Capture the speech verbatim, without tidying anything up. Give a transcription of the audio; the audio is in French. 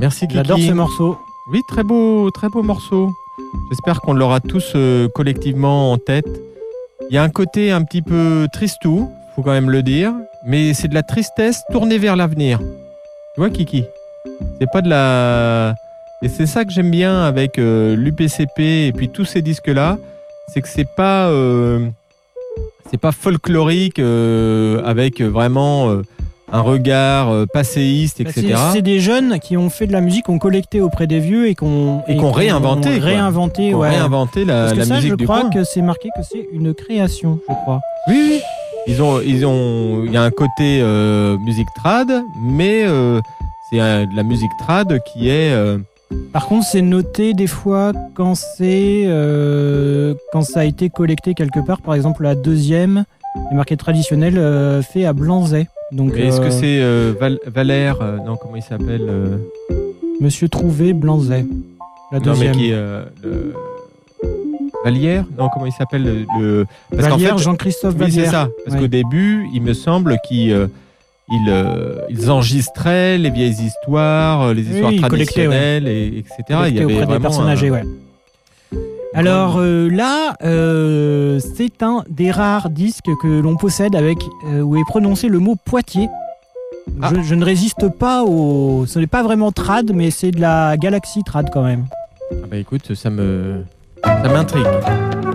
Merci Kiki. J'adore ce morceau. Oui, très beau, très beau morceau. J'espère qu'on l'aura tous euh, collectivement en tête. Il y a un côté un petit peu tristou, faut quand même le dire, mais c'est de la tristesse tournée vers l'avenir. Tu vois Kiki ? C'est pas de la... Et c'est ça que j'aime bien avec euh, l'U P C P et puis tous ces disques-là, c'est que c'est pas, euh, c'est pas folklorique euh, avec vraiment euh, un regard euh, passéiste, et cetera. Bah c'est, c'est des jeunes qui ont fait de la musique, qui ont collecté auprès des vieux et qui ont et, et qu'on réinventé, quoi. réinventé, qu'on ouais. réinventé la, Parce que la ça, musique je du crois coin. que c'est marqué que c'est une création, je crois. Oui, oui. Ils ont, ils ont, il y a un côté euh, musique trad, mais euh, c'est euh, de la musique trad qui est. Euh, Par contre, c'est noté des fois quand c'est euh, quand ça a été collecté quelque part. Par exemple, la deuxième est marquée traditionnelle, euh, fait à Blanzey. Donc, est-ce euh, que c'est euh, Val- Valère euh, Non, comment il s'appelle euh... Monsieur Trouvé, Blanzey. La deuxième. Non, mais qui euh, le... Vallière Non, comment il s'appelle le, le... Parce Vallière, qu'en fait, Jean-Christophe oui, Vallière. c'est ça. Parce ouais. qu'au début, il me semble qu'ils euh, ils, euh, ils enregistraient les vieilles histoires, les histoires oui, traditionnelles, ouais. et, etc. Il y avait auprès vraiment des personnes âgées, un... ouais. Alors euh, là, euh, c'est un des rares disques que l'on possède avec euh, où est prononcé le mot Poitiers. Ah. Je, je ne résiste pas au... Ce n'est pas vraiment trad, mais c'est de la galaxie trad quand même. Ah bah écoute, ça me... ça m'intrigue.